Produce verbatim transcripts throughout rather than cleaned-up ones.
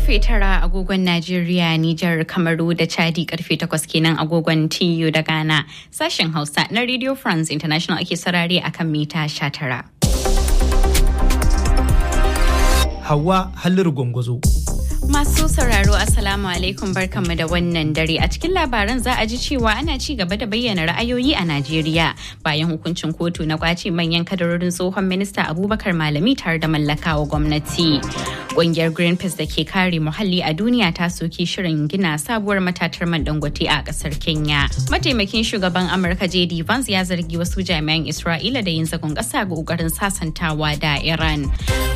karfe tara agogon Najeriya, Nijar, Kamaru da Chadi karfe takwas kenan agogon T U da Ghana. Sashen Hausa na Radio France International ake sarare akan mita sha tara. Hauwa Halliru Gwangwazo. Masu sauraro Assalamu alaikum barkanmu da wannan dare. A cikin labaran za a ji cewa ana ci gaba da bayyana ra'ayoyi a Najeriya bayan hukuncin kotu na kwace manyan kadarorin tsohon minista Abubakar Malami tare da mallakawa gwamnati. Ƙungiyar Greenpeace da ke kare muhalli a duniya ta soki shirin gina sabuwar matatar man Dangote a ƙasar Kenya. Mataimakin shugaban Amurka J D Vance ya zargi wasu jami'an Isra'ila da yin zagon ƙasa ga ƙoƙarin sasantawa da Iran.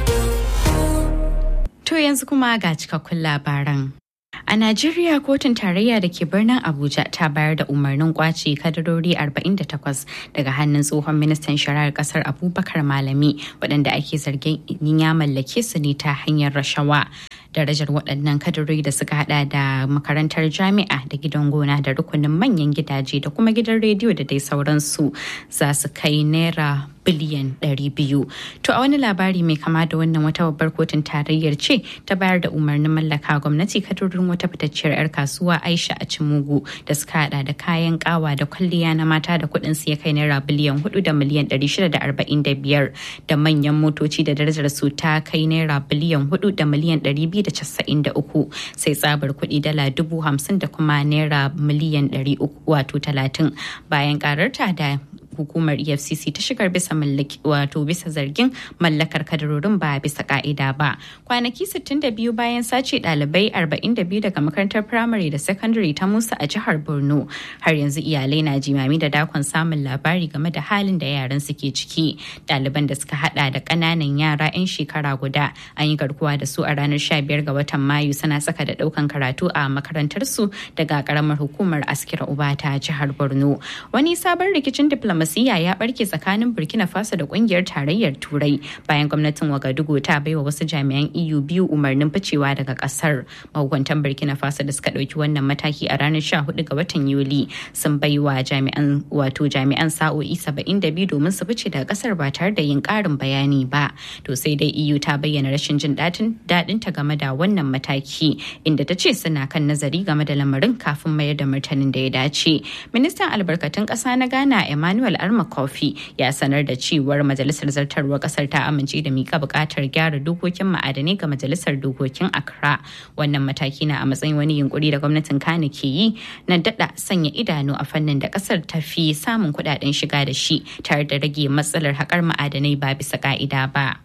To yanzu kuma ga cikakkun labaran. A Najeriya, kotun tarayya da ke birnin Abuja ta bayar da umarnin kwace kadarori arba'in da takwas daga hannun tsohon ministan shari'ar kasar Abubakar Malami waɗanda ake zargin ya mallake su ne ta hanyar rashawa. Darajar waɗannan kadarori da suka hada da makarantar jami'a da gidan gona da rukunin manyan gidaje da kuma gidan rediyo da dai sauransu za su kai naira biliyan ɗari biyu. To a wani labari mai kama da wannan, wata babbar kotun tarayyar ce ta bayar da umarnin mallaka gwamnati kadarorin wata fitacciyar 'yar kasuwa Aisha Achimugu da suka hada da kayan kawa da kwalliya na mata da kuɗin su ya kai naira biliyan hudu da miliyan ɗari shida da arba'in da biyar da manyan motoci da darajar su ta kai naira biliyan hudu da miliyan ɗari biyu da casa'in da uku, sai tsabar kuɗi dala dubu hamsin da kuma naira miliyan ɗari uku wato talatin bayan kararta da hukumar E F C C ta shigar bisa mallaki wato bisa zargin mallakar kadarorin ba bisa ka'ida ba. Kwanaki sittin da biyu bayan sace ɗalibai arba'in da biyu daga makarantar firamare da sakandare ta Musa a jihar Borno, har yanzu iyalai na jimami da dakon samun labari game da halin da yaran suke ciki. Ɗaliban da suka hada da ƙananan yara 'yan shekara guda an yi garkuwa da su a ranar sha biyar ga watan Mayu suna saka da ɗaukan karatu a makarantar su daga ƙaramar hukumar Askira Uba ta jihar Borno. Wani sabon rikicin diplomasiya Masiya ya barke tsakanin Burkina Faso da kungiyar tarayyar Turai bayan gwamnatin Wagadugu ta baiwa wasu jami'an E U biyu umarnin ficewa daga kasar. Mahukuntan Burkina Faso da suka dauki wannan mataki a ranar sha hudu ga watan Yuli sun baiwa jami'an wato jami'an sa'o'i saba'in da biyu domin su fice daga kasar ba tare da yin karin bayani ba. To sai dai E U ta bayyana rashin jin dadin ta game da wannan mataki, inda ta ce suna kan nazari game da lamarin kafin mayar da martanin da ya dace. Ministan albarkatun kasa na Ghana Emmanuel Arma Kofi ya sanar da cewar majalisar zartarwar kasar ta amince da mika bukatar gyara dokokin ma'adanai ga majalisar dokokin Accra. Wannan mataki na a matsayin wani yunkuri da gwamnatin Kano ke yi na dada sanya idanu a fannin da kasar ta fi samun kudaden shiga da shi tare da rage matsalar haƙar ma'adanai ba bisa ka'ida ba.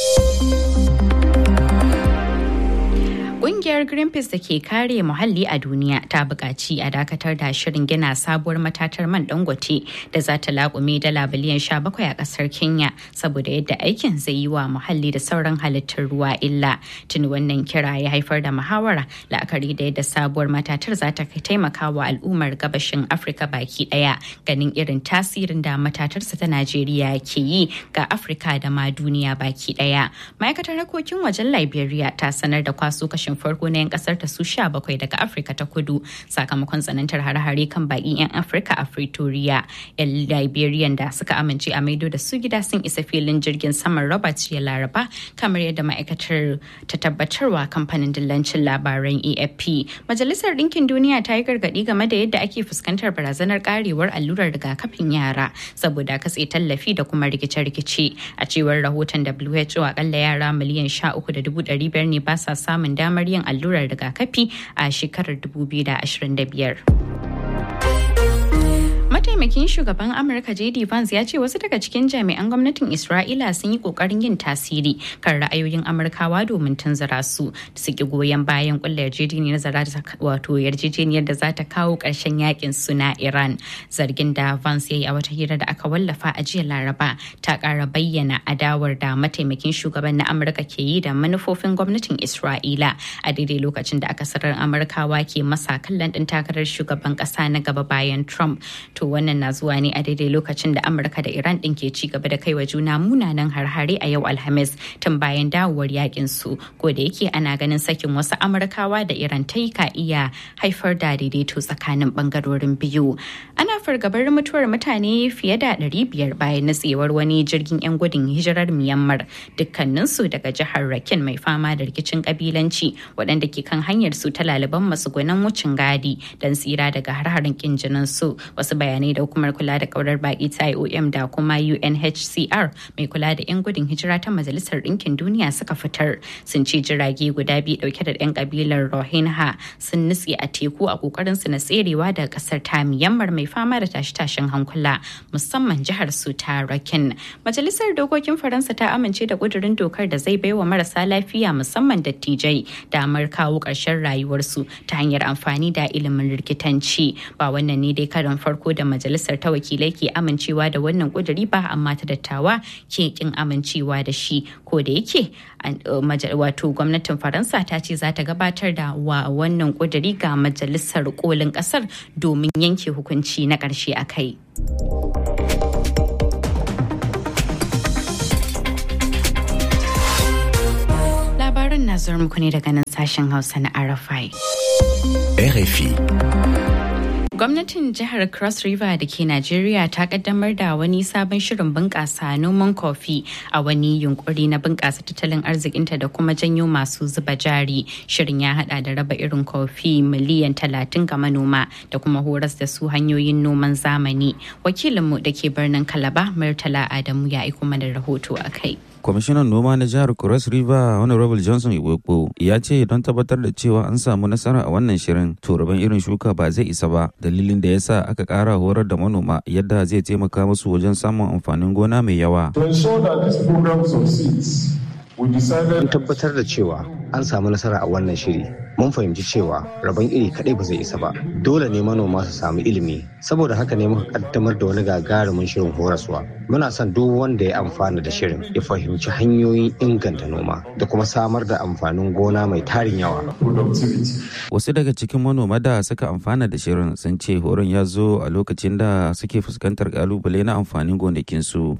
Ƙungiyar Greenpeace da ke kare muhalli a duniya ta buƙaci a dakatar da shirin gina sabuwar matatar man Dangote da za ta laƙume dala biliyan sha bakwai a ƙasar Kenya saboda yadda aikin zai yi wa muhalli da sauran halittar ruwa illa. Tuni wannan kira ya haifar da muhawara la'akari da yadda sabuwar matatar za ta taimaka wa al'ummar gabashin Afirka baki ɗaya, ganin irin tasirin da matatarsa ta Najeriya ke yi ga Afirka da ma duniya baki ɗaya. Ma'aikatar harkokin wajen Liberia ta sanar da kwaso kashin farko na 'yan kasar ta su sha bakwai daga Afirka ta kudu sakamakon tsanantar hare-hare kan baƙin 'yan Afirka a Pretoria. 'Yan Liberian da suka amince a maido da su gida sun isa filin jirgin saman Robert ya Laraba, kamar yadda ma'aikatar ta tabbatarwa kamfanin dillancin labaran A F P. Majalisar Ɗinkin Duniya ta yi gargaɗi game da yadda ake fuskantar barazanar karewar allurar rigakafin yara saboda katse tallafi da kuma rikice-rikice. A cewar rahoton W H O, akalla yara miliyan sha uku da dubu ɗari biyar ne ba sa samun damar yin allurar rigakafi a shekarar dubu biyu da ashirin da biyar. Mataimakin shugaban Amurka J D Vance ya ce wasu daga cikin jami'an gwamnatin Isra'ila sun yi kokarin yin tasiri kan ra'ayoyin Amurkawa domin tunzura su su ki goyon bayan kullar yarjejeniyar wato yarjejeniyar da za ta kawo ƙarshen yakin su na Iran. Zargin da Vance ya yi a wata hira da aka wallafa a jiya Laraba ta ƙara bayyana adawar da mataimakin shugaban na Amurka ke yi da manufofin gwamnatin Isra'ila a daidai lokacin da akasarar Amurkawa ke masa kallon ɗin takarar shugaban ƙasa na gaba bayan Trump. To wannan Wannan na zuwa ne a daidai lokacin da Amurka da Iran ɗin ke ci gaba da kai wa juna munanan har-hare a yau Alhamis tun bayan dawowar yakin su, ko da yake ana ganin sakin wasu Amurkawa da Iran ta yi ka iya haifar da daidaito tsakanin bangarorin biyu. Ana fargabar mutuwar mutane fiye da ɗari biyar bayan natsewar wani jirgin 'yan gudun hijirar Myanmar, dukkaninsu daga jihar Rakhine mai fama da rikicin kabilanci, waɗanda ke kan hanyar su ta laliban matsugunan wucin gadi don tsira daga har-harin kin jinin su. Wasu bayanai da hukumar kula da kaurar baki ta I O M da kuma U N H C R mai kula da 'yan gudun hijira ta Majalisar Ɗinkin Duniya suka fitar sun ce jirage guda biyu dauke da 'yan kabilar Rohingya sun nutse a teku a kokarin su na tserewa daga kasar ta Myanmar mai fama da tashe-tashen hankula, musamman jihar su ta Rakhine. Majalisar Dokokin Faransa ta amince da kudurin dokar da zai baiwa marasa lafiya musamman dattijai damar kawo ƙarshen rayuwarsu ta hanyar amfani da ilimin likitanci. Ba wannan ne dai karon farko da majalisar ta wakilai ke amincewa da wannan kuduri ba, amma ta dattawa ke kin amincewa da shi, ko da yake wato gwamnatin Faransa ta ce za ta gabatar da wa wannan kuduri ga majalisar kolin kasar domin yanke hukunci na ƙarshe a kai. Labaran na zuwa muku ne daga nan sashen Hausa na R F I. R F I. Gwamnatin jihar Cross River da ke Najeriya ta kaddamar da wani sabon shirin bunƙasa noman kofi a wani yunkuri na bunƙasa tattalin arzikinta da kuma janyo masu zuba jari. Shirin ya hada da raba irin kofi miliyan talatin ga manoma da kuma horas da su hanyoyin noman zamani. Wakilinmu da ke birnin Calabar, Murtala Adamu, ya aiko mana rahoto a kai. Kwamishinan noma na jihar Cross River Honorable Johnson Iwekpo ya ce don tabbatar da cewa an samu nasara a wannan shirin, to rabon irin shuka ba zai isa ba, dalilin da yasa aka kara horar da manoma yadda zai taimaka musu wajen samun amfanin gona mai yawa. To ensure that this program succeeds, we decided to tabbatar da cewa an samu nasara a wannan shiri. Mun fahimci cewa rabon iri kadai ba zai isa ba, dole ne manoma su samu ilimi. Saboda haka ne muka kaddamar da wani gagarumin shirin horaswa. Muna son duk wanda ya amfana da shirin ya fahimci hanyoyin inganta noma da kuma samar da amfanin gona mai tarin yawa. Wasu daga cikin manoma da suka amfana da shirin sun ce horon ya zo a lokacin da suke fuskantar kalubale na amfanin gonakinsu.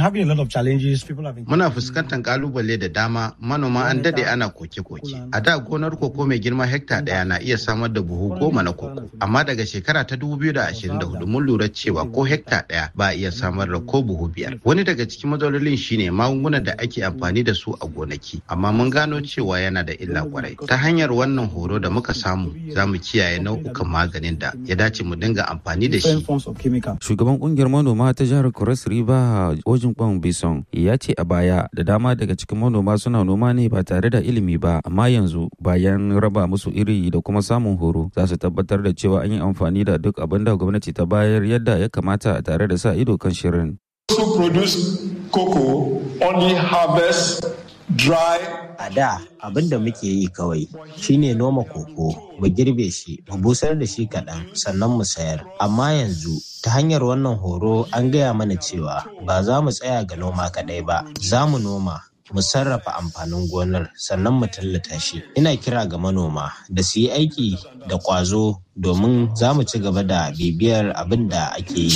Muna fuskantar kalubale da dama, manoma an dade ana koke-koke. A da gonar koko mai girma hekta daya na iya samar da buhu goma na koko, amma daga shekara ta dubu biyu da ashirin da hudu mun lura cewa ko hekta daya ba iya samar da ko buhu biyar. Wani daga cikin matsalolin shine magungunan da ake amfani da su a gonaki, amma mun gano cewa yana da illa kwarai. Ta hanyar wannan horo da muka samu, za mu kiyaye nau'ukan maganin da ya dace mu dinga amfani da shi. Shugaban kungiyar manoma ta jihar Cross River Ojin Kwan Bison ya ce a baya da dama daga cikin manoma suna noma ne ba tare da ilimi ba, amma yanzu bayan raba musu iri da kuma samun horo, za su tabbatar da cewa an yi amfani da duk abin da gwamnati ta bayar yadda ya kamata tare da sa ido kan shirin. to produce cocoa only harvest dry. A da abin da muke yi kawai shine noma koko, mu girbe shi, mu busar da shi kaɗan sannan mu sayar. Amma yanzu ta hanyar wannan horo an gaya mana cewa ba za mu tsaya ga noma kaɗai ba, za mu noma, mu sarrafa amfanin gonar sannan mu tallata shi. Ina kira ga manoma da su yi aiki da ƙwazo domin za mu ci gaba da bibiyar abin da ake yi.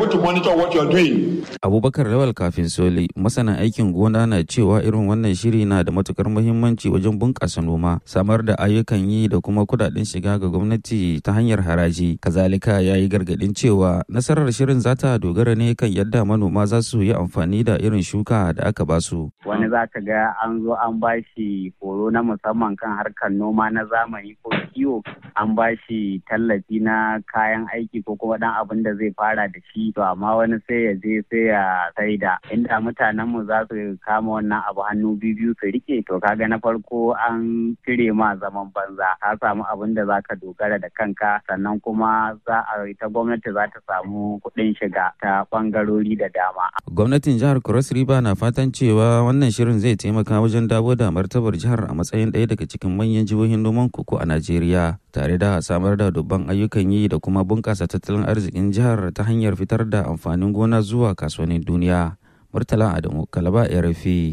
Abubakar Lawal Kafin Soli, masana aikin gona, na cewa irin wannan shiri na da matukar muhimmanci wajen bunƙasa noma, samar da ayyukan yi da kuma kudaden shiga ga gwamnati ta hanyar haraji. Kazalika ya yi gargadin cewa nasarar shirin za ta dogara ne kan yadda manoma za su yi amfani da irin shuka da aka ba su. Wani za ka ga an zo an ba shi horo na musamman kan harkar noma na zamani ko kiwo, an ba shi tallafi na kayan aiki ko kuma dan abin da zai fara da shi, to amma wani sai ya je sai ya saida. Inda mutanen mu za su kama wannan abu hannu biyu su rike, to kaga na farko an cire ma zaman banza, ka samu abin da zaka dogara da kanka, sannan kuma za a ita gwamnati za ta samu kuɗin shiga ta bangarori da dama. Gwamnatin jihar Cross River na fatan cewa wannan shirin zai taimaka wajen dawo da martabar jihar a matsayin ɗaya daga cikin manyan jihohin noman koko a Najeriya, tare da samar da dubban ayyukan yi da kuma bunƙasa tattalin arzikin jihar ta hanyar fitar da amfanin gona zuwa kasuwannin duniya. Murtala Adamu, Calabar, R F I.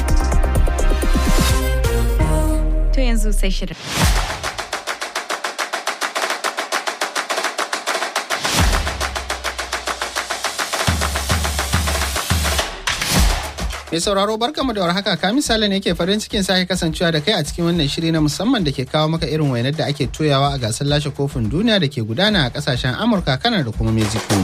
To yanzu sai shirin. Mai sauraro barkamu da warhaka, ka misali ne ke farin cikin sake kasancewa da kai a cikin wannan shiri na musamman da ke kawo maka irin wainar da ake toyawa a gasar lashe kofin duniya da ke gudana a kasashen Amurka, Kanar da kuma Mexico.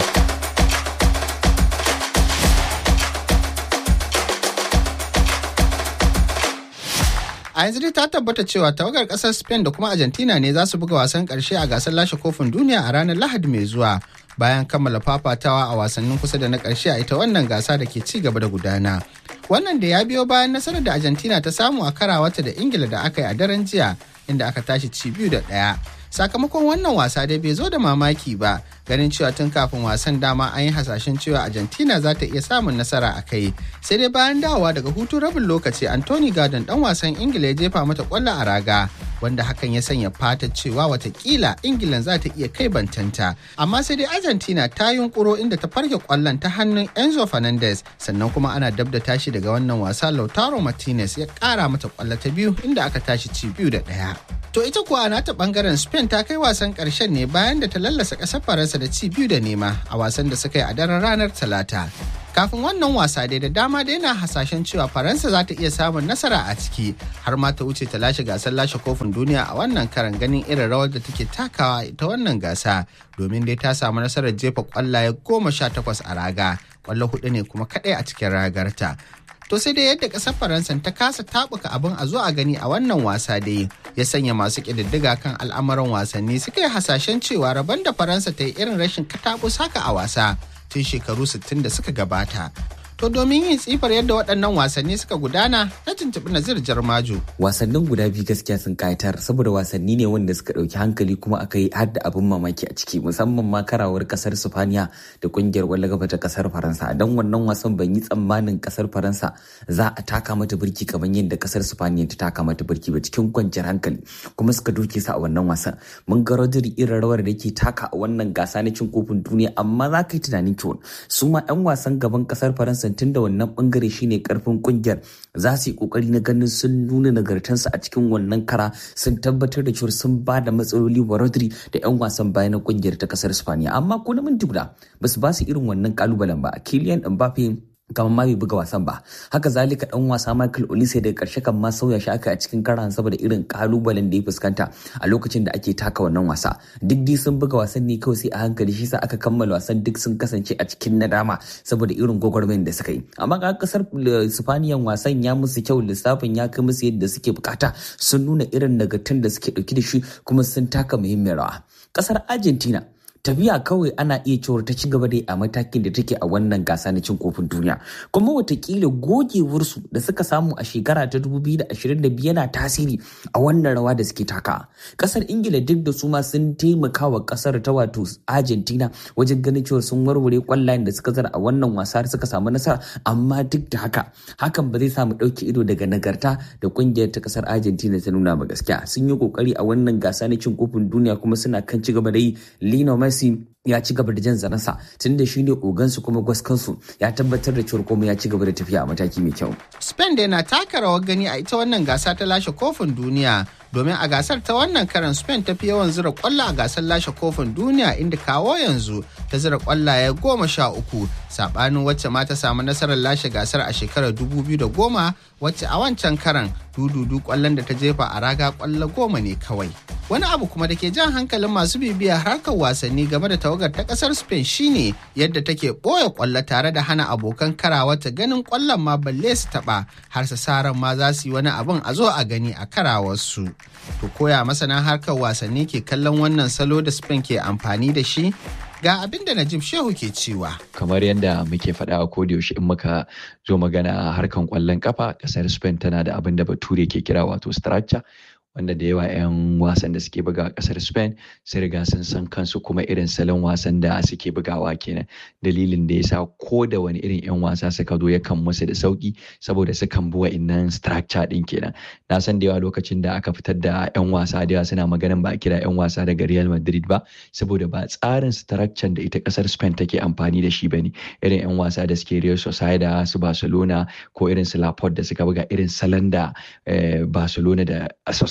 A yanzu dai ta tabbata cewa tawagar kasar Spain da kuma Argentina ne za su buga wasan karshe a gasar lashe kofin duniya a ranar Lahadi mai zuwa bayan kammala fafatawa a wasannin kusa da na karshe a ita wannan gasa da ke ci gaba da gudana. Wannan da ya biyo bayan nasarar da Argentina ta samu a karawata da Ingila da aka yi a daren jiya inda aka tashi ci biyu da ɗaya. Sakamakon wannan wasa dai bai zo da mamaki ba, ganin cewa tun kafin wasan dama an yi hasashen cewa Argentina za ta iya samun nasara a kai. Sai dai bayan dawowa daga hutu rabin lokaci, Anthony Gordon dan wasan Ingila ya jefa mata kwallo a raga, wanda hakan ya sanya fata cewa watakila Ingilan za ta iya kai bantanta. Amma sai dai Argentina ta yunkuro inda ta farke kwallon ta hannun Enzo Fernandez, sannan kuma ana dab da tashi daga wannan wasa Lautaro Martinez ya kara mata kwallo ta biyu inda aka tashi ci biyu da ɗaya. To ita kuwa nata bangaren Spain ta kai wasan karshen ne bayan da ta lallasa ƙasar Faransa da ci biyu da nema a wasan da suka yi a daren ranar Talata. Kafin wannan wasa dai da dama da yana hasashen cewa Faransa za ta iya samun nasara a ciki, har ma ta wuce ta lashe gasar lashe kofin duniya a wannan karan, ganin irin rawar da take takawa ita wannan gasa, domin dai ta samu nasarar jefa kwallaye goma sha takwas a raga, kwallo hudu ne kuma kadai a cikin ragarta. To sai dai yadda ƙasar Faransa ta kasa tabuka abin a zo a gani a wannan wasa dai ya sanya masu ƙididdiga kan al'amuran wasanni suka yi hasashen cewa rabon da Faransa ta yi irin rashin katabus haka a wasa tun shekaru sittin da suka gabata. To domin yin tsifar yadda waɗannan wasanni suka gudana, na tuntuɓi Nazir Jarmaju. Wasannin guda biyu gaskiya sun kayatar saboda wasanni ne wanda suka ɗauki hankali kuma aka yi har da abin mamaki a ciki, musamman ma karawar ƙasar Sifaniya da ƙungiyar ƙwallon kafa ta ƙasar Faransa. Don wannan wasan ban yi tsammanin ƙasar Faransa za a taka mata birki kamar yadda ƙasar Sifaniya ta taka mata birki ba, cikin kwanciyar hankali kuma suka doke sa a wannan wasan. Mun ga Rodri irin rawar da yake taka a wannan gasa na cin kofin duniya, amma za ka yi tunanin cewa su ma 'yan wasan gaban ƙasar Faransa tun da wannan bangare shine karfin kungiyar za su yi kokari na ganin sun nuna nagartansu a cikin wannan kara, sun tabbatar da cewa sun ba da matsaloli wa Rodri da 'yan wasan baya na kungiyar ta kasar Spaniya. Amma ko na minti guda ba su ba su irin wannan kalubalen ba. Kylian Mbappe kamar ma bai buga wasan ba, haka zalika dan wasa Michael Olise daga karshe kan ma sauya shi aka a cikin karan saboda irin kalubalen da ya fuskanta a lokacin da ake taka wannan wasa. Duk dai sun buga wasan ne kawai sai a hankali, shi sa aka kammala wasan duk sun kasance a cikin nadama saboda irin gwagwarmayar da suka yi. Amma ga kasar Sifaniyan wasan ya musu kyau, lissafin ya kai musu yadda suke bukata, sun nuna irin nagartun da suke dauki da shi kuma sun taka muhimmiyar rawa. Kasar Argentina tafiya kawai ana iya cewar ta ci gaba dai a matakin da take a wannan gasa na cin kofin duniya, kuma watakila gogewarsu da suka samu a shekara ta dubu biyu da ashirin da biyu yana tasiri a wannan rawa da suke taka. Kasar Ingila duk da su ma sun taimaka wa kasar ta wato Argentina wajen ganin cewa sun warware kwallayen da suka zara a wannan wasa suka samu nasara, amma duk da haka hakan ba zai samu ɗauki ido daga nagarta da kungiyar ta kasar Argentina ta nuna ba. Gaskiya sun yi kokari a wannan gasa na cin kofin duniya kuma suna kan ci gaba da yi. Lionel Messi ya ci gaba da jan zaransa tun da shi ne ogansu kuma gwaskansu, ya tabbatar da cewar komai ya ci gaba da tafiya a mataki mai kyau. Spain da na taka rawar gani a ita wannan gasa ta lashe kofin duniya, domin a gasar ta wannan karan Spain ta fi yawan zira kwallo a gasar lashe kofin duniya, inda kawo yanzu ta zira kwallaye goma sha uku, sabanin wacce ma ta samu nasarar lashe gasar a shekarar dubu biyu da goma, wacce a wancan karan dududu kwallon da ta jefa a raga kwallo goma ne kawai. Wani abu kuma da ke jan hankalin masu bibiya harkar wasanni game da tawagar ta kasar Spain shine yadda take ɓoye kwallo tare da hana abokan karawa ta ganin kwallon ma balle su taɓa, har su sa ran ma za su yi wani abin a zo a gani a karawarsu. To koya masana harkar wasanni ke kallon wannan salo da Spain ke amfani da shi? Ga abin da Najib Shehu ke cewa. Kamar yadda muke faɗa a kodayaushe in muka zo magana harkan kwallon kafa, ƙasar Spain tana da abin da Bature ke kira wato structure, wanda da yawa 'yan wasan da suke buga a kasar Spain sai riga sun san kansu kuma irin salon wasan da suke bugawa kenan. Dalilin da yasa ko da wani irin 'yan wasa suka zo yakan musu da sauki saboda sukan bi wa'innan structure din kenan. Na san da yawa lokacin da aka fitar da 'yan wasa da yawa suna maganin ba a kira 'yan wasa daga Real Madrid ba saboda ba tsarin structure da ita kasar Spain take amfani da shi bane. Irin 'yan wasa da suke Real Sociedad, su Barcelona ko irin su Laporte da suka buga irin salon da Barcelona da Sociedad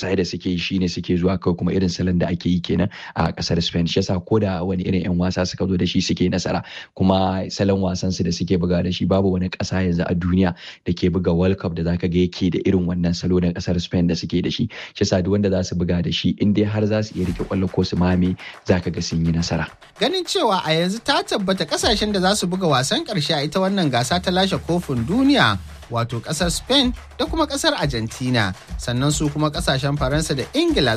wasa da suke yi shine suke zuwa kawai kuma irin salon da ake yi kenan a kasar Spain shi yasa ko da wani irin yan wasa suka zo da shi suke nasara kuma salon wasan su da suke buga da shi babu wani kasa yanzu a duniya da ke buga World Cup da zaka ga yake da irin wannan salo na kasar Spain da suke da shi shi yasa duk wanda za su buga da shi in dai har za su iya rike kwallo ko su mame zaka ga sun yi nasara ganin cewa a yanzu ta tabbata kasashen da za su buga wasan karshe a ita wannan gasa ta lashe kofin duniya wato kasar Spain da kuma kasar Argentina sannan su kuma kasashen Faransa da Ingila